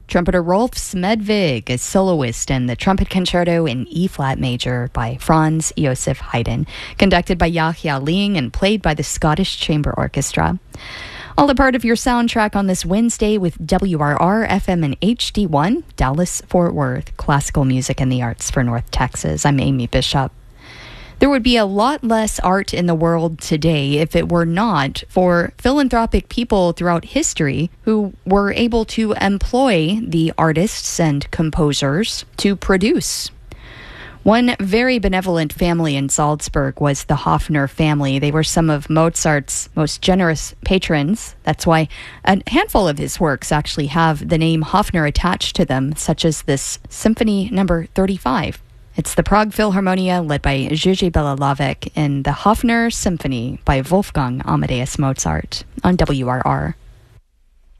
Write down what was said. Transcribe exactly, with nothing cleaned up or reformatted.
Trumpeter Rolf Smedvig, a soloist in the Trumpet Concerto in E-flat major by Franz Josef Haydn, conducted by Yahya Ling and played by the Scottish Chamber Orchestra. All a part of your soundtrack on this Wednesday with W R R F M and H D one, Dallas-Fort Worth, classical music and the arts for North Texas. I'm Amy Bishop. There would be a lot less art in the world today if it were not for philanthropic people throughout history who were able to employ the artists and composers to produce. One very benevolent family in Salzburg was the Hofner family. They were some of Mozart's most generous patrons. That's why a handful of his works actually have the name Hofner attached to them, such as this Symphony number thirty-five. It's the Prague Philharmonia led by Jerzy Belalavek in the Hofner Symphony by Wolfgang Amadeus Mozart on W R R.